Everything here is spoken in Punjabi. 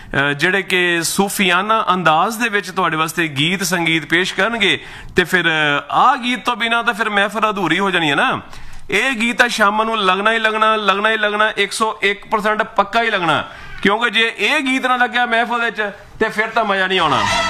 ਜਿਹੜੇ ਕਿ ਸੂਫੀਆਨਾ ਅੰਦਾਜ਼ ਦੇ ਵਿੱਚ ਤੁਹਾਡੇ ਵਾਸਤੇ ਗੀਤ ਸੰਗੀਤ ਪੇਸ਼ ਕਰਨਗੇ ਤੇ ਫਿਰ ਆਹ ਗੀਤ ਤੋਂ ਬਿਨਾਂ ਤਾਂ ਫਿਰ ਮਹਿਫਲ ਅਧੂਰੀ ਹੋ ਜਾਣੀ ਹੈ ਨਾ। ਇਹ ਗੀਤ ਤਾਂ ਸ਼ਾਮ ਨੂੰ ਲੱਗਣਾ ਹੀ ਲੱਗਣਾ 101% ਪੱਕਾ ਹੀ ਲੱਗਣਾ, ਕਿਉਂਕਿ ਜੇ ਇਹ ਗੀਤ ਨਾ ਲੱਗਿਆ ਮਹਿਫਲ ਵਿੱਚ ਤੇ ਫਿਰ ਤਾਂ ਮਜ਼ਾ ਨਹੀਂ ਆਉਣਾ।